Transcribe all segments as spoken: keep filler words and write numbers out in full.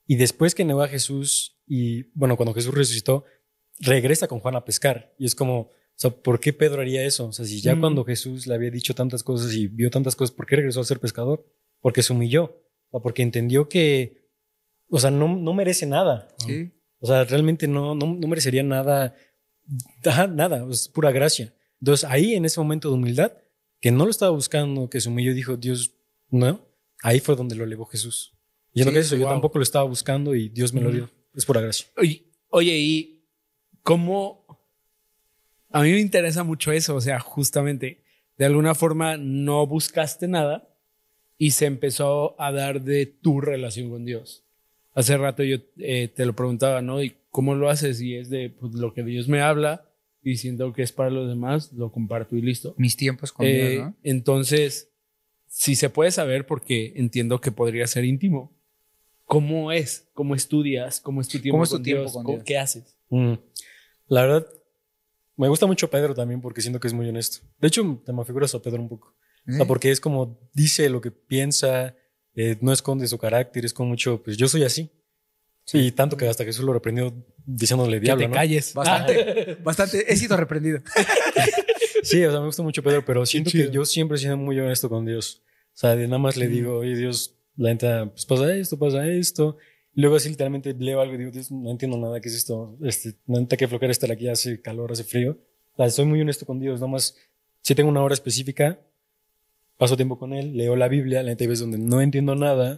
Y después que negó a Jesús, y bueno, cuando Jesús resucitó, regresa con Juan a pescar. Y es como, o sea, ¿por qué Pedro haría eso? O sea, si ya mm. cuando Jesús le había dicho tantas cosas y vio tantas cosas, ¿por qué regresó a ser pescador? Porque se humilló. O sea, porque entendió que, o sea, no, no merece nada. Sí. O sea, realmente no, no, no merecería nada. Ajá, nada, es pura gracia. Entonces, ahí en ese momento de humildad, que no lo estaba buscando, que se humilló y dijo, Dios, no, ahí fue donde lo elevó Jesús. Y sí, no que eso, wow. Yo tampoco lo estaba buscando y Dios me lo dio. Es pura gracia. Oye, oye, ¿y cómo? A mí me interesa mucho eso, o sea, justamente, de alguna forma no buscaste nada y se empezó a dar de tu relación con Dios. Hace rato yo eh, te lo preguntaba, ¿no? ¿Y cómo lo haces? Y es de pues, lo que Dios me habla y siento que es para los demás, lo comparto y listo. Mis tiempos con eh, Dios, ¿no? Entonces, si se puede saber, porque entiendo que podría ser íntimo, ¿cómo es? ¿Cómo estudias? ¿Cómo es tu tiempo, ¿Cómo es tu con, tiempo Dios? con Dios? ¿Qué haces? Mm. La verdad, me gusta mucho Pedro también porque siento que es muy honesto. De hecho, te me figuras a Pedro un poco. ¿Eh? O sea, porque es como dice lo que piensa, eh, no esconde su carácter, es como mucho, pues yo soy así. Sí. Y tanto que hasta Jesús lo reprendió diciéndole diablo, que te ¿no? calles. Bastante, bastante. He sido reprendido. Sí, o sea, me gusta mucho Pedro, pero siento chido. que yo siempre he sido muy honesto con Dios. O sea, de nada más le digo, oye, Dios, la neta, pues pasa esto, pasa esto. Y luego así literalmente leo algo y digo, Dios, no entiendo nada, ¿qué es esto? Este, la neta, que flojera estar aquí, hace calor, hace frío. O sea, soy muy honesto con Dios, nada más, si tengo una hora específica, paso tiempo con Él, leo la Biblia, la neta, hay veces donde no entiendo nada,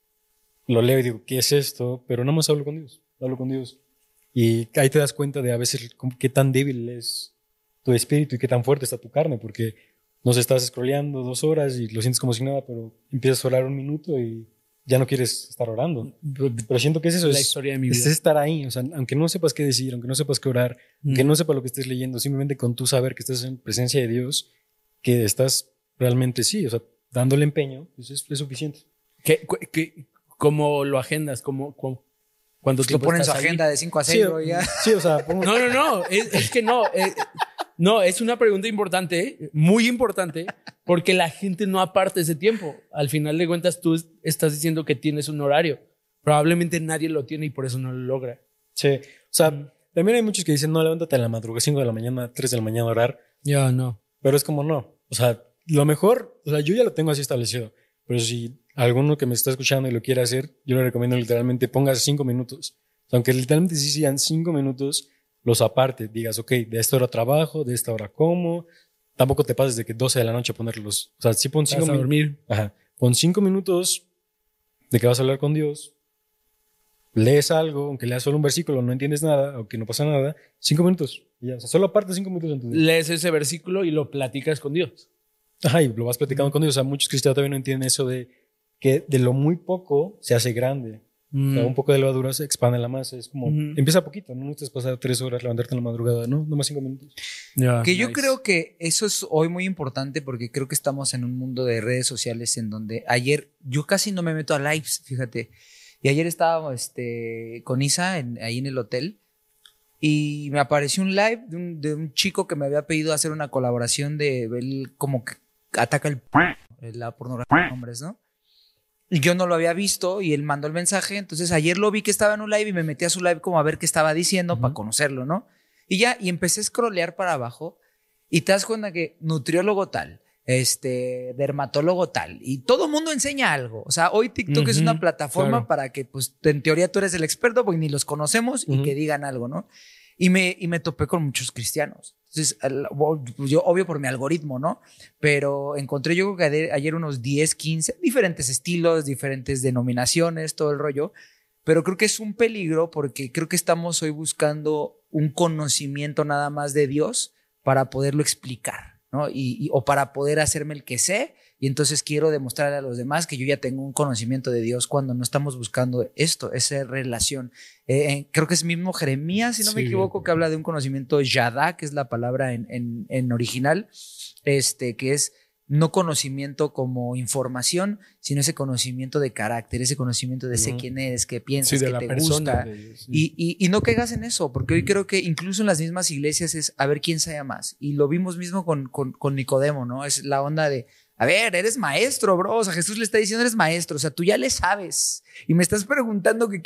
lo leo y digo, ¿qué es esto? Pero nada más hablo con Dios, hablo con Dios. Y ahí te das cuenta de a veces qué tan débil es tu espíritu y qué tan fuerte está tu carne, porque nos estás scrolleando dos horas y lo sientes como si nada, pero empiezas a orar un minuto y ya no quieres estar orando. Pero siento que es eso, la es, historia de mi vida. Es estar ahí, o sea, aunque no sepas qué decir, aunque no sepas qué orar, mm. aunque no sepas lo que estés leyendo, simplemente con tu saber que estás en presencia de Dios, que estás realmente sí, o sea, dándole empeño, pues es, es suficiente. ¿Qué, qué, ¿Cómo lo agendas? ¿Cómo, cómo, cuando tú pones su agenda ahí? De cinco a seis, sí, ya. Sí, o sea, pongo... No, no, no, es, es que no, eh, no, es una pregunta importante, muy importante, porque la gente no aparta ese tiempo. Al final de cuentas, tú estás diciendo que tienes un horario. Probablemente nadie lo tiene y por eso no lo logra. Sí, o sea, mm. también hay muchos que dicen, no, levántate a la madrugada, cinco de la mañana, tres de la mañana a orar. Ya, no. Pero es como no, o sea, lo mejor, o sea, yo ya lo tengo así establecido, pero si alguno que me está escuchando y lo quiere hacer, yo le recomiendo literalmente pongas cinco minutos. O sea, aunque literalmente sí sean cinco minutos, los aparte, digas, ok, de esta hora trabajo, de esta hora como, tampoco te pases de que doce de la noche ponerlos, o sea, sí pon cinco minutos. dormir. Ajá, pon cinco minutos de que vas a hablar con Dios, lees algo, aunque leas solo un versículo, no entiendes nada, aunque no pasa nada, cinco minutos, y ya, o sea, solo aparte cinco minutos en tu día. Lees ese versículo y lo platicas con Dios. Ajá, y lo vas platicando mm. con Dios, o sea, muchos cristianos todavía no entienden eso de que de lo muy poco se hace grande. Mm. O sea, un poco de levadura se expande la masa. Es como, mm. empieza poquito, no necesitas pasar tres horas, levantarte en la madrugada, ¿no? Nomás cinco minutos. Yeah, que nice. Yo creo que eso es hoy muy importante porque creo que estamos en un mundo de redes sociales en donde ayer, yo casi no me meto a lives, fíjate. Y ayer estábamos este, con Isa en, ahí en el hotel y me apareció un live de un, de un chico que me había pedido hacer una colaboración de él como que ataca el, la pornografía de hombres, ¿no? Y yo no lo había visto y él mandó el mensaje. Entonces ayer lo vi que estaba en un live y me metí a su live como a ver qué estaba diciendo uh-huh. para conocerlo, ¿no? Y ya, y empecé a scrollear para abajo y te das cuenta que nutriólogo tal, este, dermatólogo tal, y todo mundo enseña algo. O sea, hoy TikTok uh-huh. es una plataforma claro. para que, pues, en teoría tú eres el experto porque ni los conocemos uh-huh. y que digan algo, ¿no? Y me, y me topé con muchos cristianos. Entonces, yo obvio por mi algoritmo, ¿no? Pero encontré yo creo que ayer unos diez, quince, diferentes estilos, diferentes denominaciones, todo el rollo. Pero creo que es un peligro porque creo que estamos hoy buscando un conocimiento nada más de Dios para poderlo explicar, ¿no? Y, y, o para poder hacerme el que sé. Y entonces quiero demostrarle a los demás que yo ya tengo un conocimiento de Dios cuando no estamos buscando esto, esa relación. Eh, creo que es mismo Jeremías, si no sí, me equivoco, que habla de un conocimiento yadá, que es la palabra en, en, en original, este, que es no conocimiento como información, sino ese conocimiento de carácter, ese conocimiento de uh-huh. sé quién eres, qué piensas, sí, qué te gusta. De, sí. y, y, y no caigas en eso, porque hoy creo que incluso en las mismas iglesias es a ver quién sabe más. Y lo vimos mismo con, con, con Nicodemo, ¿no? Es la onda de a ver, eres maestro, bro. O sea, Jesús le está diciendo, eres maestro. O sea, tú ya le sabes. Y me estás preguntando que